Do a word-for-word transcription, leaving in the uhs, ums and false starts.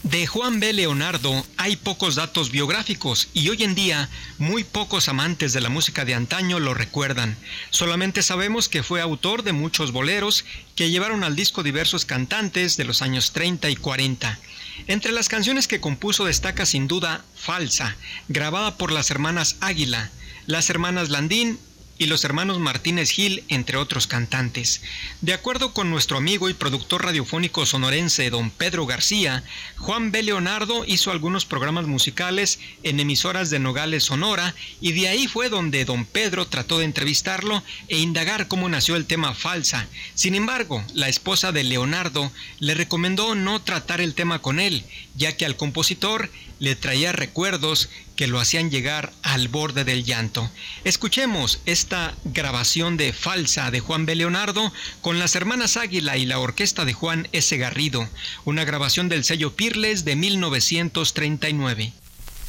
De Juan B. Leonardo hay pocos datos biográficos y hoy en día muy pocos amantes de la música de antaño lo recuerdan. Solamente sabemos que fue autor de muchos boleros que llevaron al disco diversos cantantes de los años treinta y cuarenta. Entre las canciones que compuso destaca sin duda Falsa, grabada por las hermanas Águila, las hermanas Landín y los hermanos Martínez Gil, entre otros cantantes. De acuerdo con nuestro amigo y productor radiofónico sonorense don Pedro García, Juan B. Leonardo hizo algunos programas musicales en emisoras de Nogales, Sonora, y de ahí fue donde don Pedro trató de entrevistarlo e indagar cómo nació el tema Falsa. Sin embargo, la esposa de Leonardo le recomendó no tratar el tema con él, ya que al compositor le traía recuerdos que lo hacían llegar al borde del llanto. Escuchemos esta grabación de Falsa de Juan B. Leonardo con las hermanas Águila y la orquesta de Juan S. Garrido, una grabación del sello Pirles de mil novecientos treinta y nueve.